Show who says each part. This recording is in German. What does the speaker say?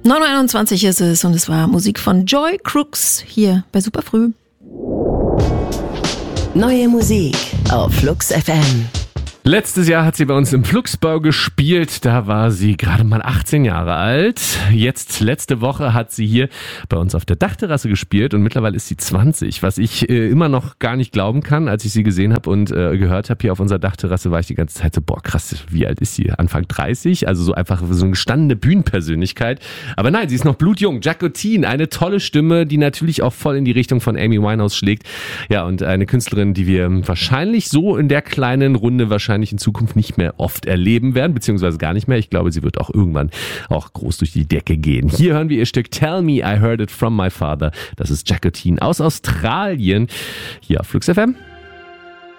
Speaker 1: 9:21 ist es und es war Musik von Joy Crooks hier bei Superfrüh.
Speaker 2: Neue Musik auf Flux FM.
Speaker 3: Letztes Jahr hat sie bei uns im Flugsbau gespielt, da war sie gerade mal 18 Jahre alt. Jetzt, letzte Woche, hat sie hier bei uns auf der Dachterrasse gespielt und mittlerweile ist sie 20, was ich immer noch gar nicht glauben kann. Als ich sie gesehen habe und gehört habe hier auf unserer Dachterrasse, war ich die ganze Zeit so, boah krass, wie alt ist sie? Anfang 30, also so einfach so eine gestandene Bühnenpersönlichkeit. Aber nein, sie ist noch blutjung. Jacqueline, eine tolle Stimme, die natürlich auch voll in die Richtung von Amy Winehouse schlägt. Ja, und eine Künstlerin, die wir wahrscheinlich so in der kleinen Runde wahrscheinlich in Zukunft nicht mehr oft erleben werden, beziehungsweise gar nicht mehr. Ich glaube, sie wird auch irgendwann auch groß durch die Decke gehen. Hier hören wir ihr Stück Tell Me I Heard It From My Father. Das ist Jacqueline aus Australien. Hier auf Flux FM.